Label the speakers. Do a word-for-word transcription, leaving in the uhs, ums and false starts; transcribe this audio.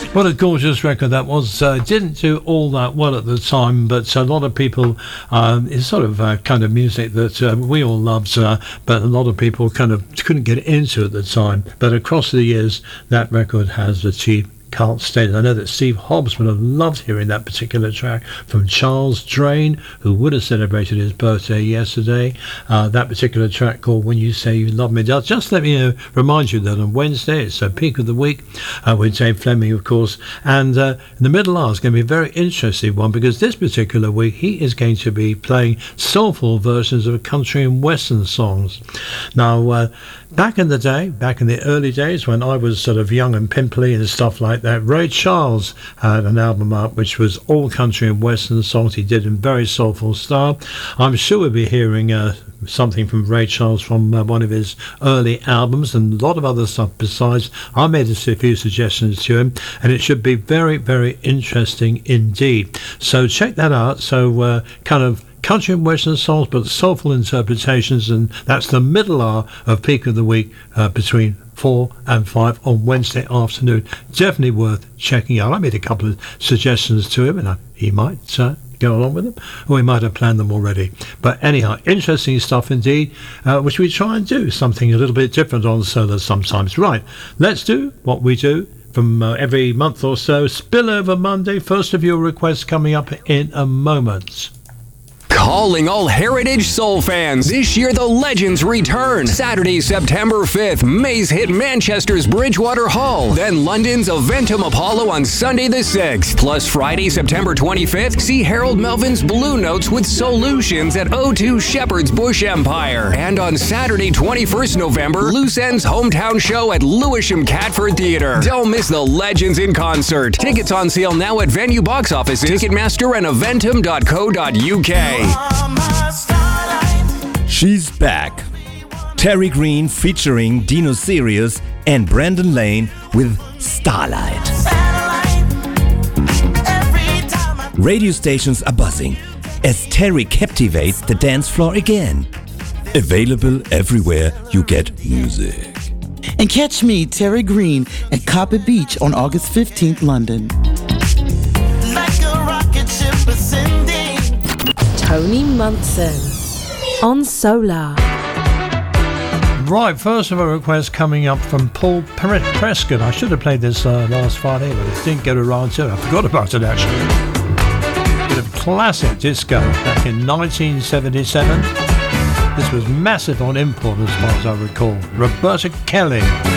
Speaker 1: What a gorgeous record that was. Uh, didn't do all that well at the time, but a lot of people, um, it's sort of uh, kind of music that uh, we all loved, uh, but a lot of people kind of couldn't get into at the time. But across the years, that record has achieved cult status. I know that Steve Hobbs would have loved hearing that particular track from Charles Drain, who would have celebrated his birthday yesterday. Uh, that particular track called When You Say You Love Me. Just let me uh, remind you that on Wednesday it's a peak of the week uh, with Dave Fleming, of course, and uh, in the middle hour is going to be a very interesting one, because this particular week he is going to be playing soulful versions of country and western songs. Now, uh, back in the day, back in the early days when I was sort of young and pimply and stuff like that, Ray Charles had an album up which was all country and western songs he did in very soulful style. I'm sure we'll be hearing uh, something from Ray Charles from uh, one of his early albums, and a lot of other stuff besides. I made a few suggestions to him, and it should be very, very interesting indeed. So check that out. So uh, kind of country and western songs, but soulful interpretations, and that's the middle hour of Peak of the Week uh, between four and five on Wednesday afternoon. Definitely worth checking out. I made a couple of suggestions to him, and I, he might uh, go along with them, or we might have planned them already. But anyhow, interesting stuff indeed, uh, which we try and do something a little bit different on Solar sometimes. Right, let's do what we do from uh, every month or so. Spillover Monday, first of your requests coming up in a moment.
Speaker 2: Calling all Heritage Soul fans. This year, the Legends return. Saturday, September fifth, Maze hit Manchester's Bridgewater Hall. Then London's Eventum Apollo on Sunday the sixth. Plus Friday, September twenty-fifth, see Harold Melvin's Blue Notes with Solutions at O two Shepherd's Bush Empire. And on Saturday, twenty-first November, Loose End's hometown show at Lewisham Catford Theatre. Don't miss the Legends in concert. Tickets on sale now at venue box offices, Ticketmaster, and eventum dot co dot u k.
Speaker 3: She's back. Terry Green featuring Dino Sirius and Brandon Lane with Starlight. Radio stations are buzzing as Terry captivates the dance floor again. Available everywhere you get music.
Speaker 4: And catch me, Terry Green, at Copper Beach on August fifteenth, London.
Speaker 5: Like a rocket ship ascending.
Speaker 6: Tony Munson on Solar.
Speaker 1: Right, first of a request coming up from Paul Prescott. I should have played this uh, last Friday, but I didn't get around to it. I forgot about it actually. Bit of classic disco back in nineteen seventy-seven. This was massive on import as far as I recall. Roberta Kelly.